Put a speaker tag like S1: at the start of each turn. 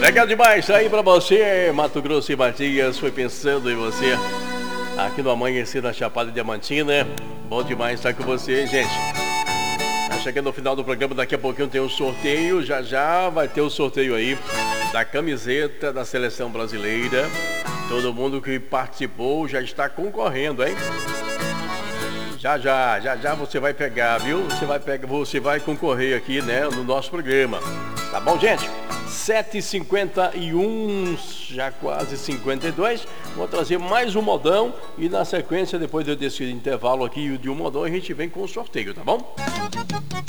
S1: Legal demais, aí pra você, Mato Grosso e Matias, foi pensando em você aqui no Amanhecer da Chapada Diamantina. Bom demais estar com você, gente. Tá chegando no final do programa, daqui a pouquinho tem um sorteio, já vai ter o sorteio aí da camiseta da Seleção Brasileira. Todo mundo que participou já está concorrendo, hein? Já você vai pegar, viu? Você vai concorrer aqui, né, no nosso programa. Tá bom, gente? 7h51, já quase 52. Vou trazer mais um modão e na sequência, depois desse intervalo aqui de um modão, a gente vem com o sorteio, tá bom?